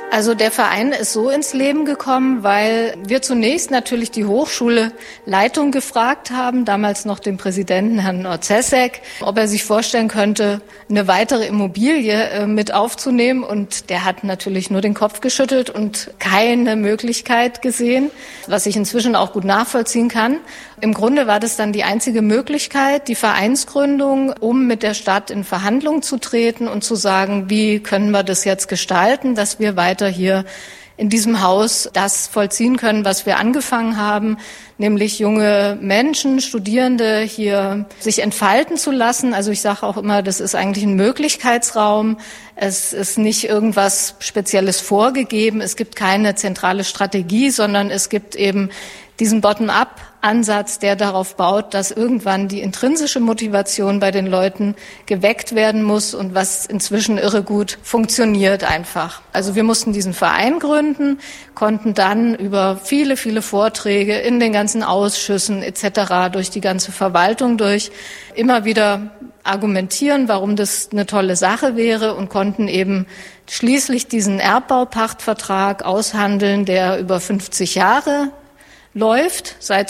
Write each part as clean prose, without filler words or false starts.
Also der Verein ist so ins Leben gekommen, weil wir zunächst natürlich die Hochschulleitung gefragt haben, damals noch den Präsidenten Herrn Orzesek, ob er sich vorstellen könnte, eine weitere Immobilie mit aufzunehmen. Und der hat natürlich nur den Kopf geschüttelt und keine Möglichkeit gesehen, was ich inzwischen auch gut nachvollziehen kann. Im Grunde war das dann die einzige Möglichkeit, die Vereinsgründung, um mit der Stadt in Verhandlungen zu treten und zu sagen, wie können wir das jetzt gestalten, dass wir weiter hier in diesem Haus das vollziehen können, was wir angefangen haben, nämlich junge Menschen, Studierende hier sich entfalten zu lassen. Also ich sage auch immer, das ist eigentlich ein Möglichkeitsraum. Es ist nicht irgendwas Spezielles vorgegeben. Es gibt keine zentrale Strategie, sondern es gibt eben diesen Bottom-up-Ansatz, der darauf baut, dass irgendwann die intrinsische Motivation bei den Leuten geweckt werden muss und was inzwischen irre gut funktioniert einfach. Also wir mussten diesen Verein gründen, konnten dann über viele, viele Vorträge in den ganzen Ausschüssen etc. durch die ganze Verwaltung durch immer wieder argumentieren, warum das eine tolle Sache wäre und konnten eben schließlich diesen Erbbaupachtvertrag aushandeln, der über 50 Jahre läuft, seit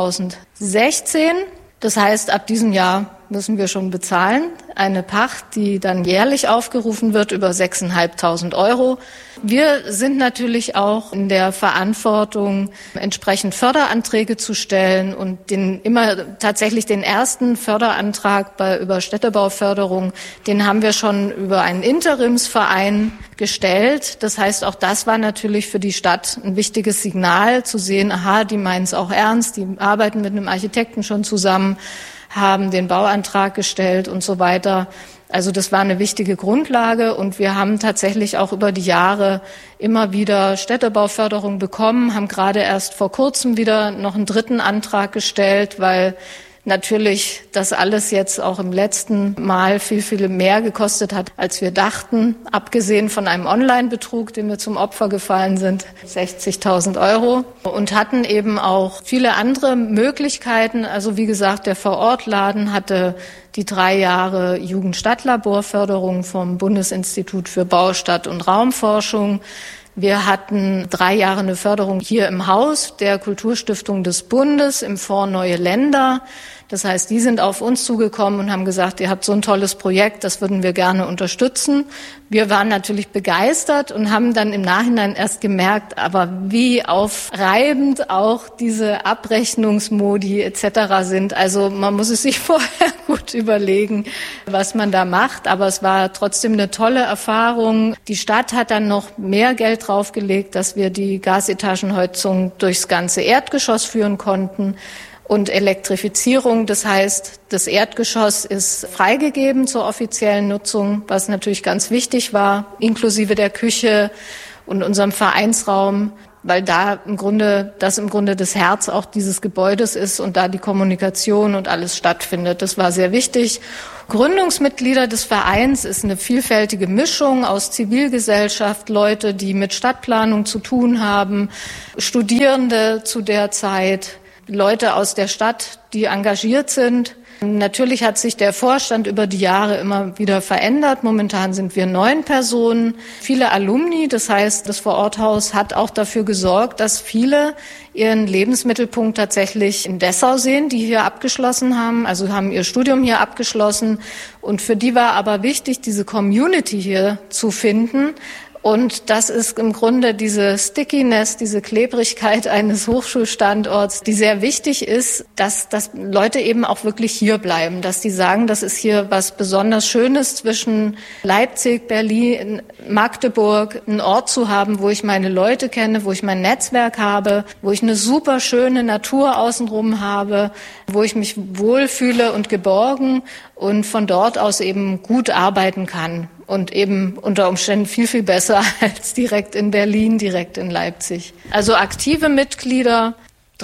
2016. Das heißt, ab diesem Jahr müssen wir schon bezahlen. Eine Pacht, die dann jährlich aufgerufen wird über 6.500 €. Wir sind natürlich auch in der Verantwortung, entsprechend Förderanträge zu stellen und tatsächlich den ersten Förderantrag über Städtebauförderung, den haben wir schon über einen Interimsverein gestellt. Das heißt, auch das war natürlich für die Stadt ein wichtiges Signal zu sehen, aha, die meinen es auch ernst, die arbeiten mit einem Architekten schon zusammen, haben den Bauantrag gestellt und so weiter. Also das war eine wichtige Grundlage und wir haben tatsächlich auch über die Jahre immer wieder Städtebauförderung bekommen, haben gerade erst vor kurzem wieder noch einen dritten Antrag gestellt, weil natürlich das alles jetzt auch im letzten Mal viel, viel mehr gekostet hat, als wir dachten. Abgesehen von einem Online-Betrug, dem wir zum Opfer gefallen sind, 60.000 €. Und hatten eben auch viele andere Möglichkeiten. Also wie gesagt, der Vorortladen hatte die 3 Jahre Jugend-Stadt-Laborförderung vom Bundesinstitut für Bau, Stadt- und Raumforschung. Wir hatten 3 Jahre eine Förderung hier im Haus der Kulturstiftung des Bundes im Fonds Neue Länder. Das heißt, die sind auf uns zugekommen und haben gesagt, ihr habt so ein tolles Projekt, das würden wir gerne unterstützen. Wir waren natürlich begeistert und haben dann im Nachhinein erst gemerkt, aber wie aufreibend auch diese Abrechnungsmodi etc. sind. Also man muss es sich vorher gut überlegen, was man da macht. Aber es war trotzdem eine tolle Erfahrung. Die Stadt hat dann noch mehr Geld draufgelegt, dass wir die Gasetagenheizung durchs ganze Erdgeschoss führen konnten. Und Elektrifizierung, das heißt, das Erdgeschoss ist freigegeben zur offiziellen Nutzung, was natürlich ganz wichtig war, inklusive der Küche und unserem Vereinsraum, weil das im Grunde das Herz auch dieses Gebäudes ist und da die Kommunikation und alles stattfindet. Das war sehr wichtig. Gründungsmitglieder des Vereins ist eine vielfältige Mischung aus Zivilgesellschaft, Leute, die mit Stadtplanung zu tun haben, Studierende zu der Zeit, Leute aus der Stadt, die engagiert sind. Natürlich hat sich der Vorstand über die Jahre immer wieder verändert. Momentan sind wir 9 Personen, viele Alumni. Das heißt, das Vororthaus hat auch dafür gesorgt, dass viele ihren Lebensmittelpunkt tatsächlich in Dessau sehen, die hier abgeschlossen haben, also haben ihr Studium hier abgeschlossen. Und für die war aber wichtig, diese Community hier zu finden. Und das ist im Grunde diese Stickiness, diese Klebrigkeit eines Hochschulstandorts, die sehr wichtig ist, dass Leute eben auch wirklich hier bleiben, dass die sagen, das ist hier was besonders Schönes zwischen Leipzig, Berlin, Magdeburg, einen Ort zu haben, wo ich meine Leute kenne, wo ich mein Netzwerk habe, wo ich eine super schöne Natur außenrum habe, wo ich mich wohlfühle und geborgen und von dort aus eben gut arbeiten kann. Und eben unter Umständen viel, viel besser als direkt in Berlin, direkt in Leipzig. Also aktive Mitglieder,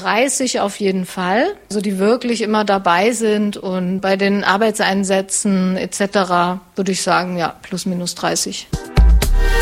30 auf jeden Fall, also die wirklich immer dabei sind und bei den Arbeitseinsätzen etc. würde ich sagen, ja, plus minus 30.